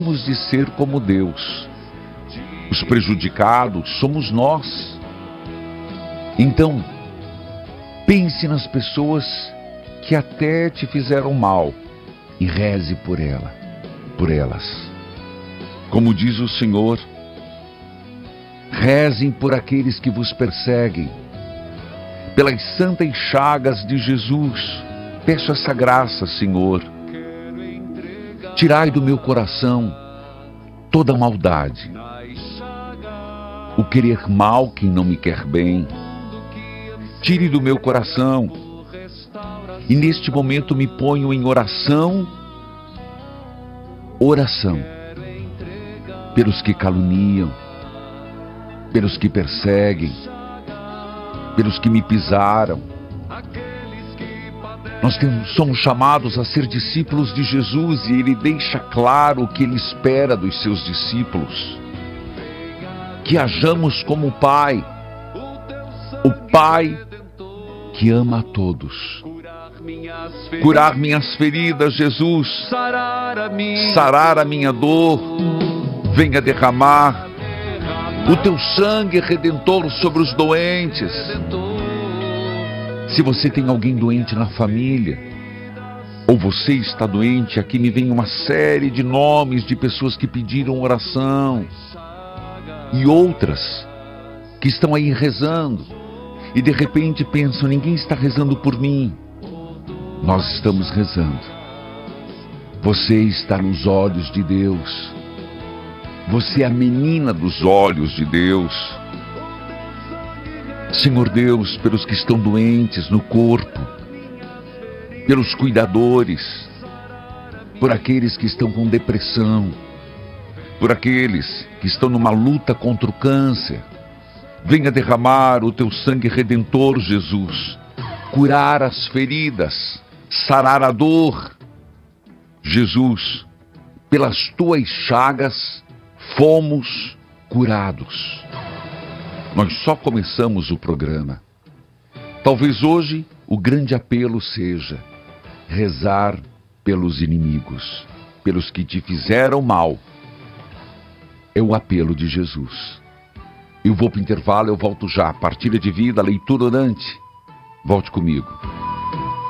de ser como Deus. Os prejudicados somos nós. Então, pense nas pessoas que até te fizeram mal e reze por elas. Como diz o Senhor, rezem por aqueles que vos perseguem. Pelas santas chagas de Jesus, peço essa graça, Senhor. Tirai do meu coração toda maldade, o querer mal quem não me quer bem. Tire do meu coração. E neste momento me ponho em oração pelos que caluniam, pelos que perseguem, pelos que me pisaram. Nós somos chamados a ser discípulos de Jesus e Ele deixa claro o que Ele espera dos seus discípulos. Que hajamos como o Pai que ama a todos. Curar minhas feridas, Jesus. Sarar a minha dor. Venha derramar o teu sangue redentor sobre os doentes. Se você tem alguém doente na família, ou você está doente, aqui me vem uma série de nomes de pessoas que pediram oração. E outras que estão aí rezando. E de repente pensam, ninguém está rezando por mim. Nós estamos rezando. Você está nos olhos de Deus. Você é a menina dos olhos de Deus. Senhor Deus, pelos que estão doentes no corpo, pelos cuidadores, por aqueles que estão com depressão, por aqueles que estão numa luta contra o câncer, venha derramar o teu sangue redentor, Jesus, curar as feridas, sarar a dor. Jesus, pelas tuas chagas fomos curados. Nós só começamos o programa. Talvez hoje o grande apelo seja rezar pelos inimigos, pelos que te fizeram mal. É o apelo de Jesus. Eu vou para o intervalo, eu volto já. Partilha de vida, leitura orante. Volte comigo.